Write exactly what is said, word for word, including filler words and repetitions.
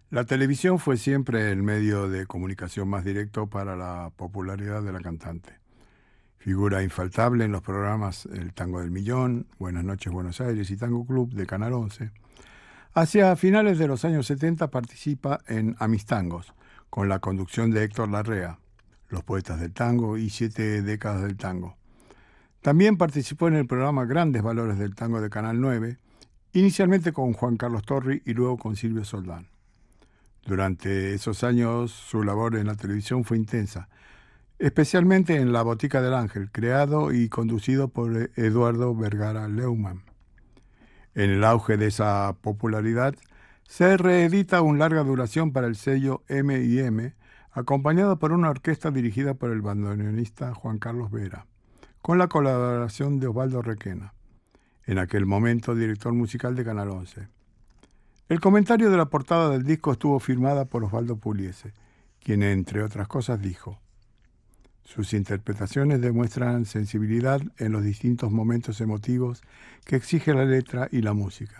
La televisión fue siempre el medio de comunicación más directo para la popularidad de la cantante. Figura infaltable en los programas El Tango del Millón, Buenas noches Buenos Aires y Tango Club de Canal once. Hacia finales de los años setenta participa en Amistangos, con la conducción de Héctor Larrea, Los Poetas del Tango y Siete Décadas del Tango. También participó en el programa Grandes Valores del Tango de Canal nueve, inicialmente con Juan Carlos Torri y luego con Silvio Soldán. Durante esos años su labor en la televisión fue intensa, especialmente en La Botica del Ángel, creado y conducido por Eduardo Vergara Leumann. En el auge de esa popularidad, se reedita un larga duración para el sello eme y eme, acompañado por una orquesta dirigida por el bandoneonista Juan Carlos Vera, con la colaboración de Osvaldo Requena, en aquel momento director musical de Canal once. El comentario de la portada del disco estuvo firmada por Osvaldo Pugliese, quien, entre otras cosas, dijo: sus interpretaciones demuestran sensibilidad en los distintos momentos emotivos que exige la letra y la música.